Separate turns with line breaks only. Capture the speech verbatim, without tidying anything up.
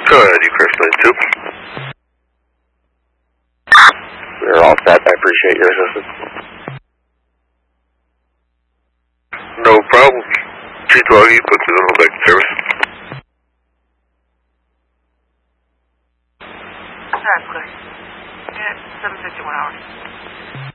Go ahead, you Chris Lane two.
We're all set. I appreciate your assistance.
No problem. G twelve, you put the little back in service.
That's clear. Yeah, seven fifty-one hours.